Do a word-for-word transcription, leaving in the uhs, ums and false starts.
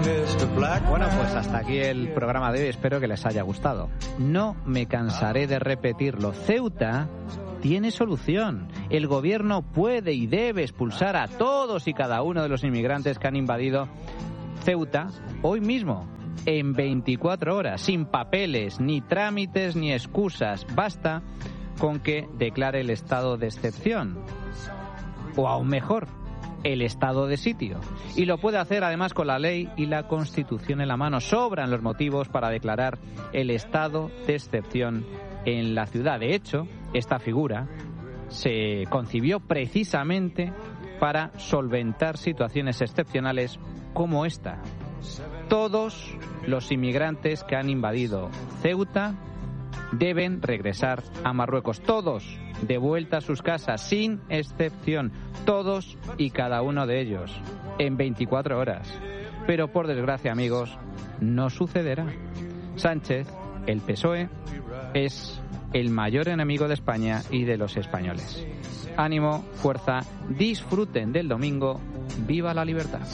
Bueno, pues hasta aquí el programa de hoy. Espero que les haya gustado. No me cansaré de repetirlo. Ceuta tiene solución. El gobierno puede y debe expulsar a todos y cada uno de los inmigrantes que han invadido Ceuta hoy mismo, en veinticuatro horas, sin papeles, ni trámites, ni excusas. Basta con que declare el estado de excepción. O aún mejor, el estado de sitio. Y lo puede hacer además con la ley y la Constitución en la mano. Sobran los motivos para declarar el estado de excepción en la ciudad. De hecho, esta figura se concibió precisamente para solventar situaciones excepcionales como esta. Todos los inmigrantes que han invadido Ceuta deben regresar a Marruecos. Todos de vuelta a sus casas, sin excepción. Todos y cada uno de ellos, en veinticuatro horas. Pero por desgracia, amigos, no sucederá. Sánchez, el P S O E, es el mayor enemigo de España y de los españoles. Ánimo, fuerza, disfruten del domingo. ¡Viva la libertad!